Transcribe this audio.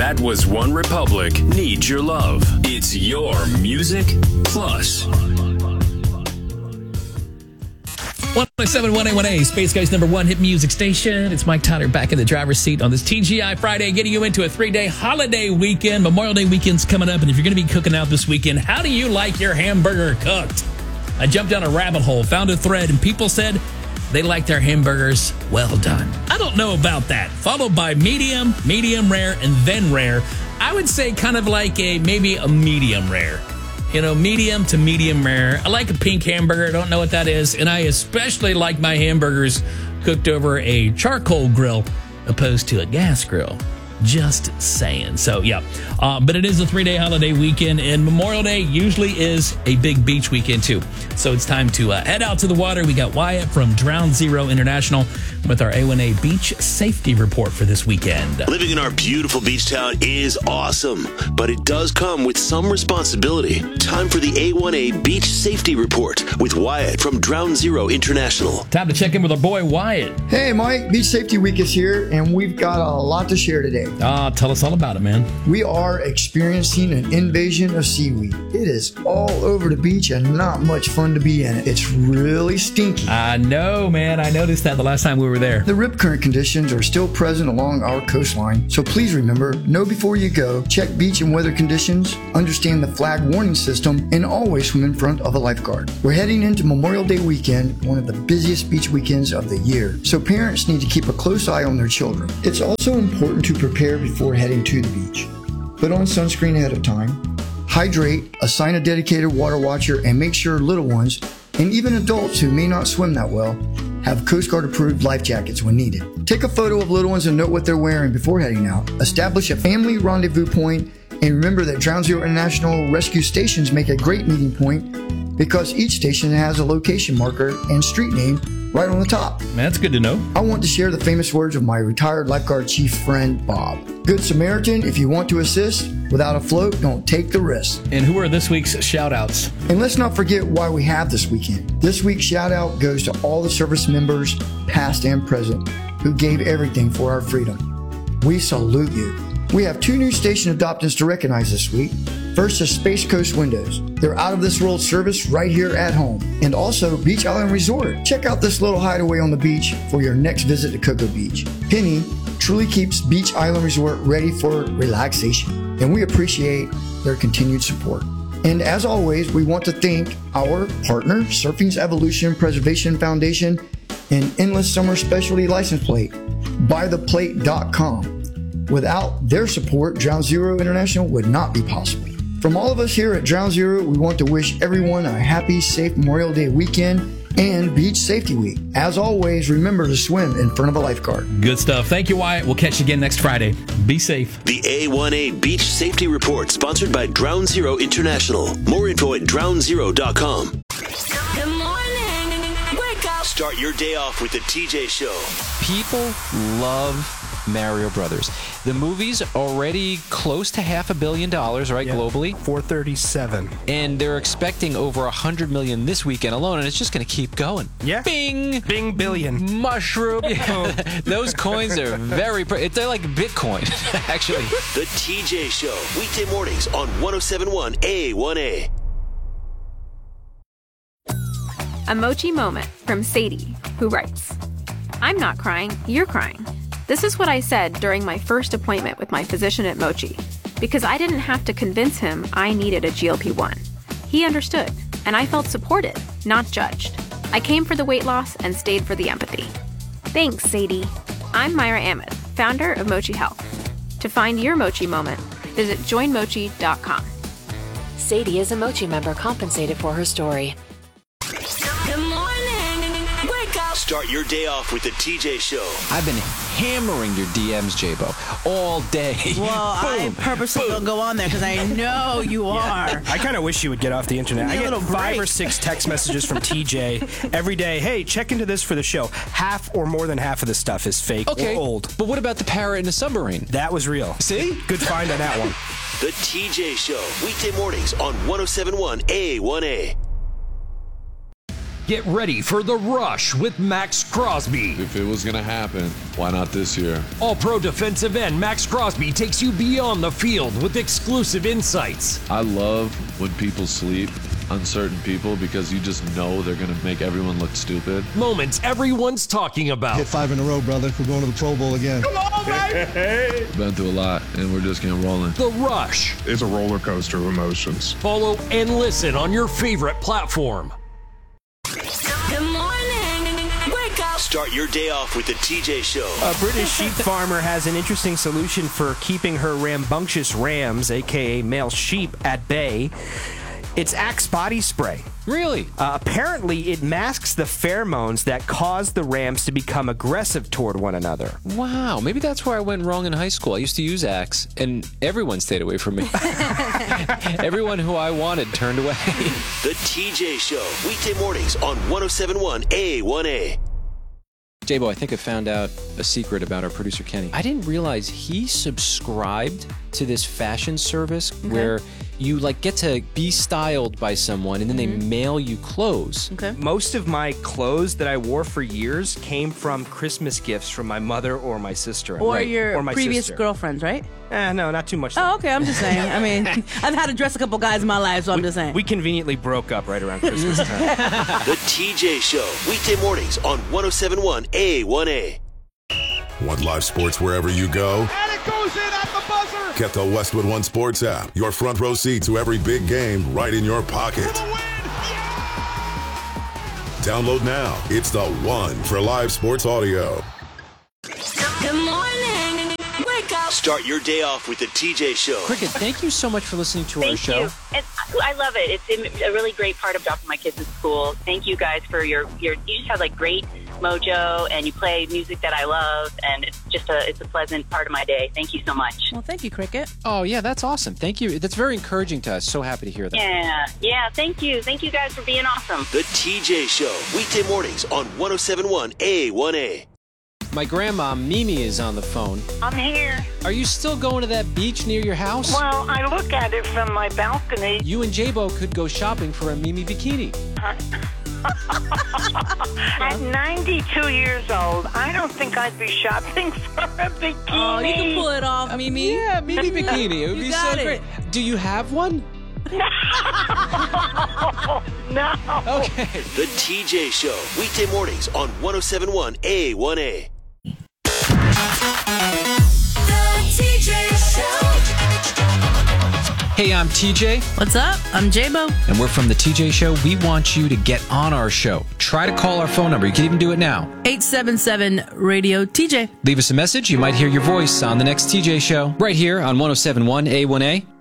That was One Republic, Need Your Love. It's your Music Plus. 107.1A1A, Space Guy's #1 hit music station. It's Mike Tyler back in the driver's seat on this TGI Friday, getting you into a 3-day holiday weekend. Memorial Day weekend's coming up, and if you're going to be cooking out this weekend, how do you like your hamburger cooked? I jumped down a rabbit hole, found a thread, and people said they like their hamburgers well done. I don't know about that. Followed by medium, medium rare, and then rare. I would say kind of like maybe a medium rare. You know, medium to medium rare. I like a pink hamburger. I don't know what that is. And I especially like my hamburgers cooked over a charcoal grill opposed to a gas grill. Just saying. So, yeah. But it is a 3-day holiday weekend, and Memorial Day usually is a big beach weekend, too. So it's time to head out to the water. We got Wyatt from Ground Zero International with our A1A Beach Safety Report for this weekend. Living in our beautiful beach town is awesome, but it does come with some responsibility. Time for the A1A Beach Safety Report with Wyatt from Ground Zero International. Time to check in with our boy, Wyatt. Hey, Mike. Beach Safety Week is here, and we've got a lot to share today. Tell us all about it, man. We are experiencing an invasion of seaweed. It is all over the beach and not much fun to be in it. It's really stinky. I know, man. I noticed that the last time we were there. The rip current conditions are still present along our coastline, so please remember, know before you go, check beach and weather conditions, understand the flag warning system, and always swim in front of a lifeguard. We're heading into Memorial Day weekend, one of the busiest beach weekends of the year, so parents need to keep a close eye on their children. It's also important to prepare before heading to the beach. Put on sunscreen ahead of time, hydrate, assign a dedicated water watcher, and make sure little ones, and even adults who may not swim that well, have Coast Guard approved life jackets when needed. Take a photo of little ones and note what they're wearing before heading out. Establish a family rendezvous point, and remember that Ground Zero International rescue stations make a great meeting point because each station has a location marker and street name right on the top. Man, that's good to know. I want to share the famous words of my retired lifeguard chief friend, Bob. Good Samaritan, if you want to assist, without a float, don't take the risk. And who are this week's shout-outs? And let's not forget why we have this weekend. This week's shout-out goes to all the service members, past and present, who gave everything for our freedom. We salute you. We have 2 new station adoptants to recognize this week. First is Space Coast Windows. They're out of this world service right here at home. And also Beach Island Resort. Check out this little hideaway on the beach for your next visit to Cocoa Beach. Penny truly keeps Beach Island Resort ready for relaxation, and we appreciate their continued support. And as always, we want to thank our partner, Surfing's Evolution Preservation Foundation, and Endless Summer Specialty License Plate, BuyThePlate.com. Without their support, Ground Zero International would not be possible. From all of us here at Ground Zero, we want to wish everyone a happy, safe Memorial Day weekend and Beach Safety Week. As always, remember to swim in front of a lifeguard. Good stuff. Thank you, Wyatt. We'll catch you again next Friday. Be safe. The A1A Beach Safety Report, sponsored by Ground Zero International. More info at groundzero.com. Good morning. Wake up. Start your day off with the TJ Show. People love Mario Brothers. The movie's already close to $500 million, right, globally? 437. And they're expecting over 100 million this weekend alone, and it's just going to keep going. Yeah. Bing! Bing billion. Mushroom. Yeah. Those coins are very... they're like Bitcoin, actually. The TJ Show, weekday mornings on 107.1 A1A. A Mochi moment from Sadie, who writes, I'm not crying, you're crying. This is what I said during my first appointment with my physician at Mochi, because I didn't have to convince him I needed a GLP-1. He understood, and I felt supported, not judged. I came for the weight loss and stayed for the empathy. Thanks, Sadie. I'm Myra Ahmed, founder of Mochi Health. To find your Mochi moment, visit joinmochi.com. Sadie is a Mochi member compensated for her story. Good morning. Wake up. Start your day off with the TJ Show. I've been hammering your DMs, J-Bo, all day. Well, I purposely don't go on there because I know you are. I kind of wish you would get off the internet. I get 5 or 6 text messages from TJ every day. Hey, check into this for the show. Half or more than half of the stuff is fake or old. But what about the parrot in the submarine? That was real. See? Good find on that one. The TJ Show, weekday mornings on 107.1 A1A. Get ready for The Rush with Max Crosby. If it was going to happen, why not this year? All-pro defensive end Max Crosby takes you beyond the field with exclusive insights. I love when people sleep on certain people because you just know they're going to make everyone look stupid. Moments everyone's talking about. Hit 5 in a row, brother. We're going to the Pro Bowl again. Come on, baby! Been through a lot, and we're just getting rolling. The Rush. It's a roller coaster of emotions. Follow and listen on your favorite platform. Good morning. Wake up. Start your day off with the TJ Show. A British sheep farmer has an interesting solution for keeping her rambunctious rams, a.k.a. male sheep, at bay. It's Axe body spray. Really? Apparently, it masks the pheromones that cause the rams to become aggressive toward one another. Wow, maybe that's where I went wrong in high school. I used to use Axe, and everyone stayed away from me. Everyone who I wanted turned away. The TJ Show, weekday mornings on 107.1 A1A. J-Bo, I think I found out a secret about our producer, Kenny. I didn't realize he subscribed to this fashion service where you get to be styled by someone and then they mail you clothes. Okay. Most of my clothes that I wore for years came from Christmas gifts from my mother or my sister. Or your or my previous sister. girlfriends, right? No, not too much. Oh, okay. I'm just saying. I mean, I've had to dress a couple guys in my life, so I'm just saying. We conveniently broke up right around Christmas time. The TJ Show, weekday mornings on 107.1 A1A. Want live sports wherever you go? And it goes in at the buzzer! Get the Westwood One Sports app. Your front row seat to every big game right in your pocket. For the win! Download now. It's the one for live sports audio. Good morning. Wake up. Start your day off with the TJ Show. Cricket, thank you so much for listening to our show. Thank you. I love it. It's a really great part of dropping my kids at school. Thank you guys for you just have great mojo and you play music that I love and it's a pleasant part of my day. Thank you so much. Well, thank you, Cricket. Oh, yeah, that's awesome. Thank you. That's very encouraging to us. So happy to hear that. Yeah, thank you. Thank you guys for being awesome. The TJ Show, weekday mornings on 107.1 A1A. My grandma, Mimi, is on the phone. I'm here. Are you still going to that beach near your house? Well, I look at it from my balcony. You and J-Bo could go shopping for a Mimi bikini. At 92 years old, I don't think I'd be shopping for a bikini. Oh, you can pull it off, Mimi. Yeah, Mimi bikini. It would be so great. Do you have one? No. Okay. The TJ Show, weekday mornings on 107.1 A1A. Hey, I'm TJ. What's up? I'm J-Bo. And we're from the TJ Show. We want you to get on our show. Try to call our phone number. You can even do it now. 877-RADIO-TJ. Leave us a message. You might hear your voice on the next TJ Show. Right here on 107.1 A1A.